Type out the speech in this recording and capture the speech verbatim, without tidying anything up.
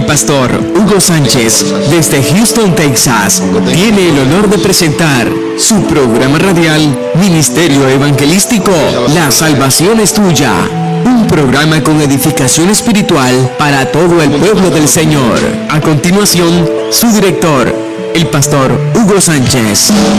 pastor Hugo Sánchez, desde Houston, Texas, tiene el honor de presentar su programa radial Ministerio Evangelístico La Salvación es Tuya. Un programa con edificación espiritual para todo el pueblo del Señor. A continuación, su director, el pastor Hugo Sánchez.